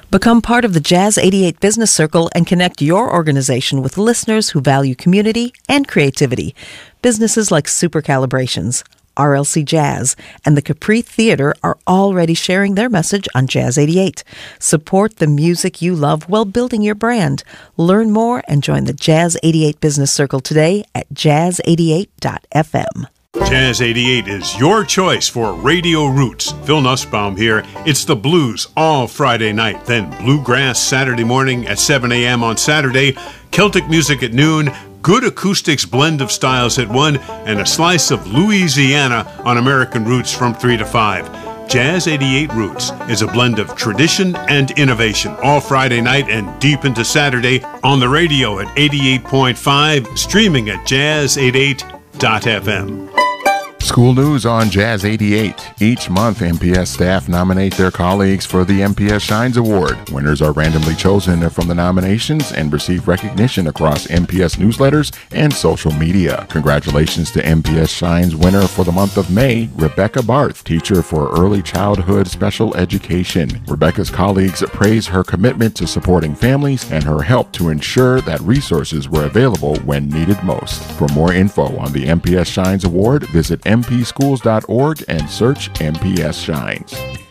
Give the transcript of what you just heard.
Become part of the Jazz 88 Business Circle and connect your organization with listeners who value community and creativity. Businesses like Super Calibrations, RLC Jazz, and the Capri Theater are already sharing their message on Jazz 88. Support the music you love while building your brand. Learn more and join the Jazz 88 Business Circle today at jazz88.fm. Jazz 88 is your choice for Radio Roots. Phil Nussbaum here. It's the blues all Friday night, then bluegrass Saturday morning at 7 a.m. on Saturday, Celtic music at noon, good acoustics blend of styles at 1, and a slice of Louisiana on American Roots from 3 to 5. Jazz 88 Roots is a blend of tradition and innovation all Friday night and deep into Saturday on the radio at 88.5, streaming at jazz88.fm. School news on Jazz 88. Each month, MPS staff nominate their colleagues for the MPS Shines Award. Winners are randomly chosen from the nominations and receive recognition across MPS newsletters and social media. Congratulations to MPS Shines winner for the month of May, Rebecca Barth, teacher for early childhood special education. Rebecca's colleagues praise her commitment to supporting families and her help to ensure that resources were available when needed most. For more info on the MPS Shines Award, visit mpschools.org and search MPS Shines.